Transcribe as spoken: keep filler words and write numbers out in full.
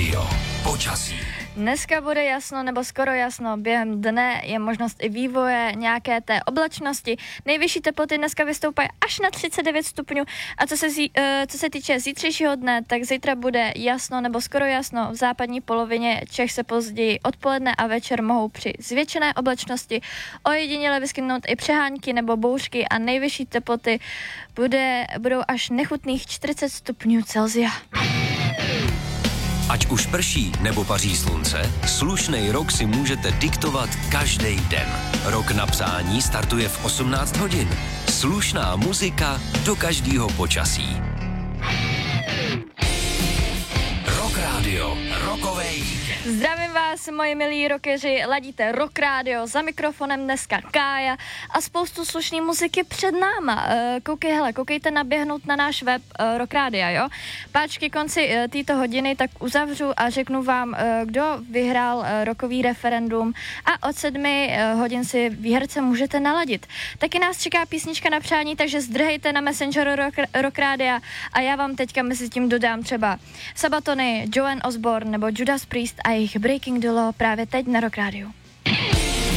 Radio. Počasí. Dneska bude jasno nebo skoro jasno, během dne je možnost i vývoje nějaké té oblačnosti. Nejvyšší teploty dneska vystoupají až na třicet devět stupňů a co se, zí, uh, co se týče zítřejšího dne, tak zítra bude jasno nebo skoro jasno. V západní polovině Čech se později odpoledne a večer mohou při zvětšené oblačnosti ojediněle vyskytnout i přehánky nebo bouřky a nejvyšší teploty bude, budou až nechutných čtyřicet stupňů Celsia. Ať už prší nebo paří slunce, slušnej rok si můžete diktovat každý den. Rok na psání startuje v osmnáct hodin. Slušná muzika do každého počasí. Rock Radio, rokovej víkend. Zdravím vás, moji milí rockeři, ladíte Rock Radio, za mikrofonem dneska Kája a spoustu slušný muziky před náma. Koukej, hele, koukejte naběhnout na náš web Rock Radio, jo? Páčky konci této hodiny tak uzavřu a řeknu vám, kdo vyhrál rockový referendum a od sedmi hodin si výherce můžete naladit. Taky nás čeká písnička na přání, takže zdrhejte na Messengeru Rock, Rock Radio a já vám teďka mezi tím dodám třeba Sabatony, Joan Osborne nebo Judas Priest a jejich Breaking the Law právě teď na Rock Radio.